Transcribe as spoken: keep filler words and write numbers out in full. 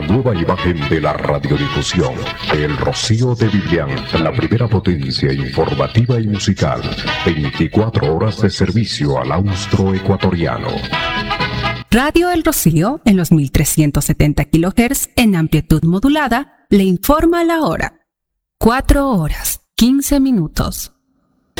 nueva imagen de la radiodifusión. El Rocío de Vivian, la primera potencia informativa y musical. veinticuatro horas de servicio al austroecuatoriano. Radio El Rocío, en los mil trescientos setenta kilohertz en amplitud modulada, le informa la hora. cuatro horas, quince minutos.